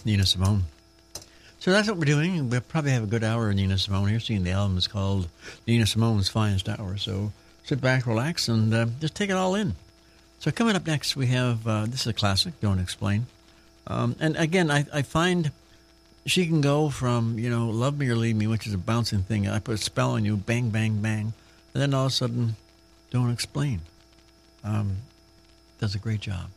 Nina Simone. So that's what we're doing. We'll probably have a good hour of Nina Simone here. Seeing the album is called Nina Simone's Finest Hour. So sit back, relax, and just take it all in. So coming up next, we have, this is a classic, Don't Explain. And again, I find she can go from, Love Me or Leave Me, which is a bouncing thing. I put a spell on you, bang, bang, bang. And then all of a sudden, Don't Explain. Does a great job.